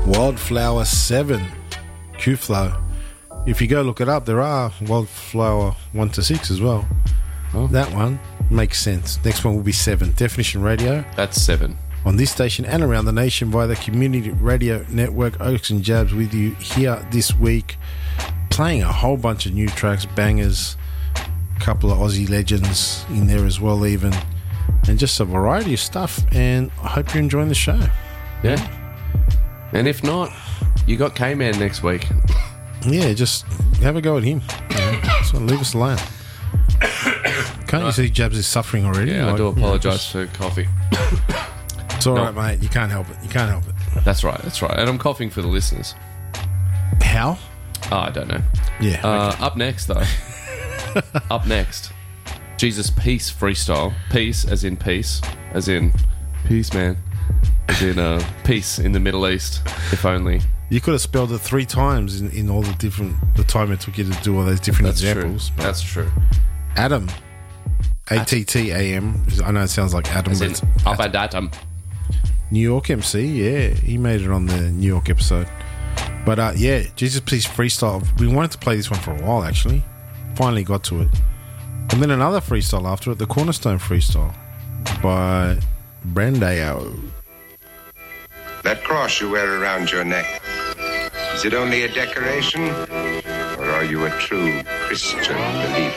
Wildflower 7, Q-Flow. If you go look it up, there are Wildflower 1 to 6 as well. Oh. That one makes sense. Next one will be 7, Definition Radio. That's 7. On this station and around the nation via the Community Radio Network. Oaks and Jabs with you here this week, playing a whole bunch of new tracks, bangers, a couple of Aussie legends in there as well even, and just a variety of stuff. And I hope you're enjoying the show. Yeah. And if not, you got K-Man next week. Yeah, just have a go at him. So leave us alone. Can't you see Jabs is suffering already? Yeah, I do apologise for coffee. It's all right, mate. You can't help it. You can't help it. That's right. And I'm coughing for the listeners. How? Oh, I don't know. Yeah. Okay. Up next, though. Up next. Jesus Peace freestyle. Peace as in peace. As in peace, man. As in peace in the Middle East. If only. You could have spelled it 3 times in all the time it took you to do all those different examples. True. That's true. Adam. ATTAM. I know it sounds like Adam, As but in it's up and Adam. New York MC, yeah. He made it on the New York episode. But yeah, Jesus Peace freestyle. We wanted to play this one for a while, actually. Finally got to it. And then another freestyle after it, the Cornerstone freestyle by Brandao. That cross you wear around your neck, is it only a decoration? Or are you a true Christian believer?